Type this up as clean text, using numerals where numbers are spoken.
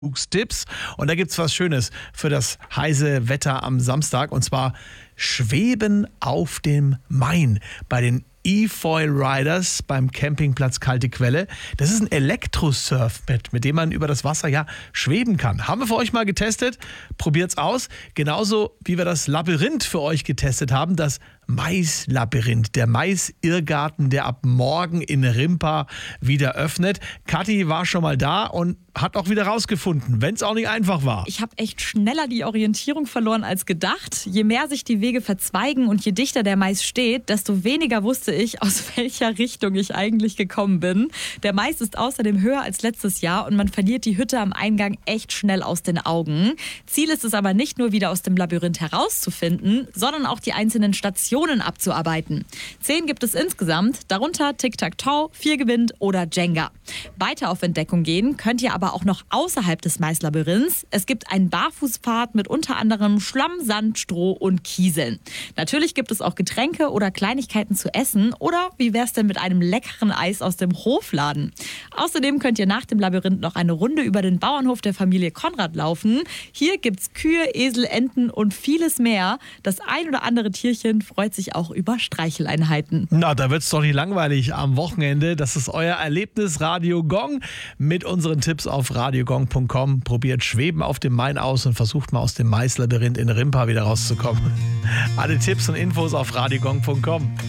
Tipps. Und da gibt's was Schönes für das heiße Wetter am Samstag. Und zwar Schweben auf dem Main bei den E-Foil Riders beim Campingplatz Kalte Quelle. Das ist ein Elektrosurfbrett, mit dem man über das Wasser schweben kann. Haben wir für euch mal getestet. Probiert's aus. Genauso wie wir das Labyrinth für euch getestet haben. Das Maislabyrinth, der Maisirrgarten, der ab morgen in Rimpa wieder öffnet. Kathi war schon mal da und hat auch wieder rausgefunden, wenn es auch nicht einfach war. Ich habe echt schneller die Orientierung verloren als gedacht. Je mehr sich die Wege verzweigen und je dichter der Mais steht, desto weniger wusste ich, aus welcher Richtung ich eigentlich gekommen bin. Der Mais ist außerdem höher als letztes Jahr und man verliert die Hütte am Eingang echt schnell aus den Augen. Ziel ist es aber nicht nur wieder aus dem Labyrinth herauszufinden, sondern auch die einzelnen Stationen abzuarbeiten. 10 gibt es insgesamt, darunter Tic-Tac-Toe, 4 gewinnt oder Jenga. Weiter auf Entdeckung gehen könnt ihr aber auch noch außerhalb des Maislabyrinths. Es gibt einen Barfußpfad mit unter anderem Schlamm, Sand, Stroh und Kieseln. Natürlich gibt es auch Getränke oder Kleinigkeiten zu essen oder wie wär's denn mit einem leckeren Eis aus dem Hofladen? Außerdem könnt ihr nach dem Labyrinth noch eine Runde über den Bauernhof der Familie Konrad laufen. Hier gibt's Kühe, Esel, Enten und vieles mehr. Das ein oder andere Tierchen freut sich auch über Streicheleinheiten. Na, da wird's doch nicht langweilig am Wochenende. Das ist euer Erlebnis Radio Gong mit unseren Tipps auf radiogong.com. Probiert Schweben auf dem Main aus und versucht mal aus dem Maislabyrinth in Rimpa wieder rauszukommen. Alle Tipps und Infos auf radiogong.com.